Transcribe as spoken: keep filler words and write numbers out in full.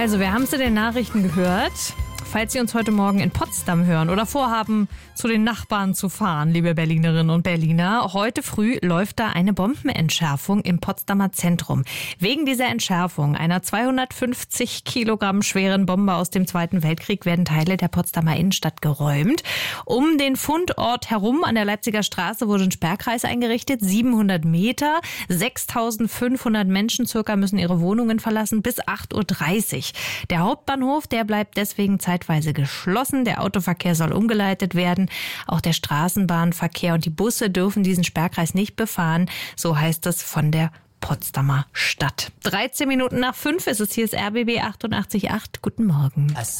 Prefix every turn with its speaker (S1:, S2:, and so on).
S1: Also, wir haben es in den Nachrichten gehört. Falls Sie uns heute Morgen in Potsdam hören oder vorhaben, zu den Nachbarn zu fahren, liebe Berlinerinnen und Berliner, heute früh läuft da eine Bombenentschärfung im Potsdamer Zentrum. Wegen dieser Entschärfung einer zweihundertfünfzig Kilogramm schweren Bombe aus dem Zweiten Weltkrieg werden Teile der Potsdamer Innenstadt geräumt. Um den Fundort herum an der Leipziger Straße wurde ein Sperrkreis eingerichtet, siebenhundert Meter. sechstausendfünfhundert Menschen circa müssen ihre Wohnungen verlassen bis acht Uhr dreißig. Der Hauptbahnhof, der bleibt deswegen zeitweise geschlossen. Der Autoverkehr soll umgeleitet werden. Auch der Straßenbahnverkehr und die Busse dürfen diesen Sperrkreis nicht befahren. So heißt es von der Potsdamer Stadt. dreizehn Minuten nach fünf ist es. Hier ist R B B achtundachtzig Komma acht. Guten Morgen.